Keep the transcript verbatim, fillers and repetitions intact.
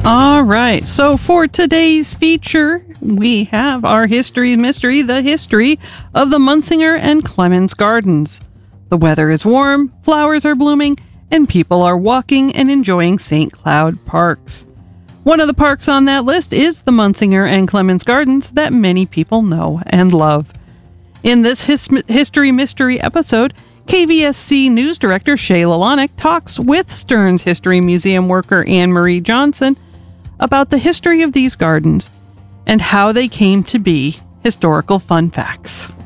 All right, so for today's feature, we have our history mystery, the history of the Munsinger and Clemens Gardens. The weather is warm, flowers are blooming, and people are walking and enjoying Saint Cloud parks. One of the parks on that list is the Munsinger and Clemens Gardens that many people know and love. In this his- history mystery episode, K V S C News Director Shayla Lonick talks with Stearns History Museum worker Anne Marie Johnson about the history of these gardens and how they came to be historical fun facts.